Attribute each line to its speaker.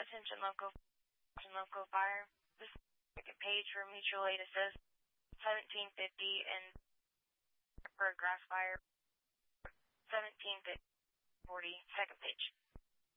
Speaker 1: Attention local fire. This is the second page for mutual aid assist 1750 and for a grass fire 1750 40 second page.